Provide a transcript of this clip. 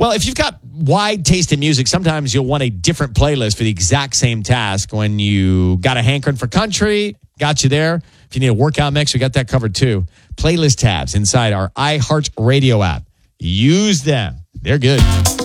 Well, if you've got wide taste in music, sometimes you'll want a different playlist for the exact same task. When you got a hankering for country, got you there. If you need a workout mix, we got that covered too. Playlist tabs inside our iHeartRadio app. Use them. They're good.